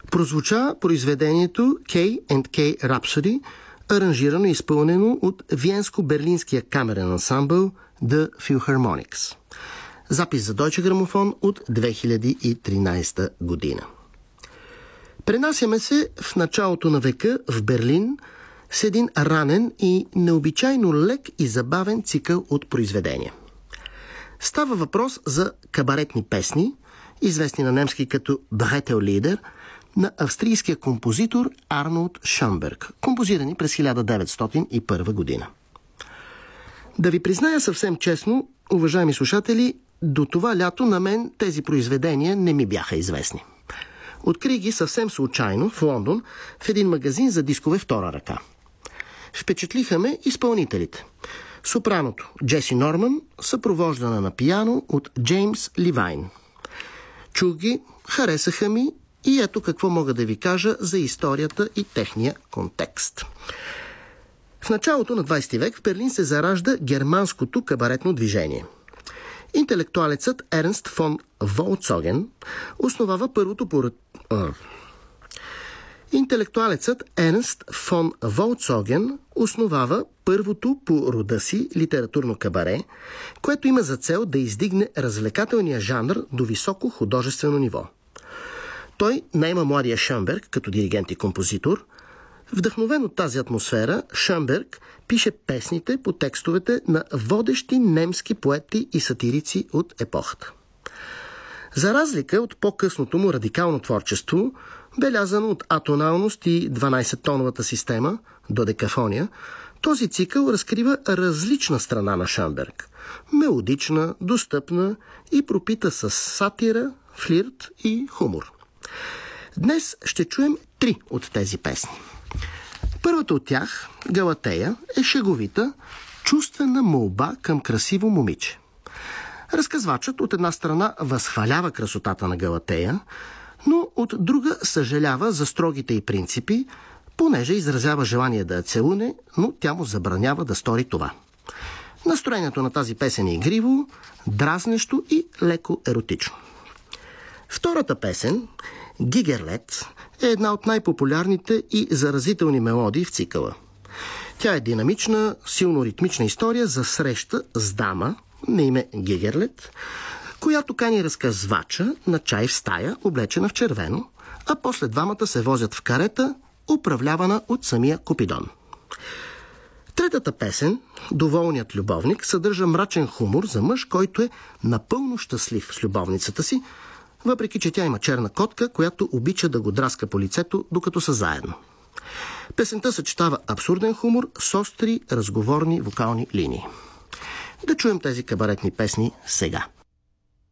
Прозвуча произведението K&K Rhapsody, аранжирано и изпълнено от Виенско-берлинския камерен ансамбъл The Philharmonics. Запис за Deutsche Grammophon от 2013 година. Пренасяме се в началото на века в Берлин с един ранен и необичайно лек и забавен цикъл от произведения. Става въпрос за кабаретни песни, известни на немски като Brettelllieder, на австрийския композитор Арнолд Шönberg, композирани през 1901 година. Да ви призная съвсем честно, уважаеми слушатели, до това лято на мен тези произведения не ми бяха известни. Открих ги съвсем случайно в Лондон в един магазин за дискове втора ръка. Впечатлиха ме изпълнителите. Сопраното Джеси Норман, съпровождана на пиано от Джеймс Ливайн. Чух ги, харесаха ми и ето какво мога да ви кажа за историята и техния контекст. В началото на 20 век в Берлин се заражда германското кабаретно движение. Интелектуалецът Ернст фон Волцоген основава първото по рода си литературно кабаре, което има за цел да издигне развлекателния жанр до високо художествено ниво. Той наема младия Шönberg като диригент и композитор. Вдъхновен от тази атмосфера, Шönberg пише песните по текстовете на водещи немски поети и сатирици от епохата. За разлика от по-късното му радикално творчество, белязано от атоналност и 12-тоновата система, додекафония, този цикъл разкрива различна страна на Шönberg. Мелодична, достъпна и пропита с сатира, флирт и хумор. Днес ще чуем 3 от тези песни. Първата от тях, Галатея, е шеговита, чувствена молба към красиво момиче. Разказвачът от една страна възхвалява красотата на Галатея, но от друга съжалява за строгите й принципи, понеже изразява желание да я целуне, но тя му забранява да стори това. Настроението на тази песен е игриво, дразнещо и леко еротично. Втората песен, Гигерлет, е една от най-популярните и заразителни мелодии в цикъла. Тя е динамична, силно ритмична история за среща с дама на име Гигерлет, която кани разказвача на чай в стая, облечена в червено, а после двамата се возят в карета, управлявана от самия Купидон. Третата песен, Доволният любовник, съдържа мрачен хумор за мъж, който е напълно щастлив с любовницата си, въпреки че тя има черна котка, която обича да го драска по лицето, докато са заедно. Песента съчетава абсурден хумор с остри разговорни вокални линии. Да чуем тези кабаретни песни сега.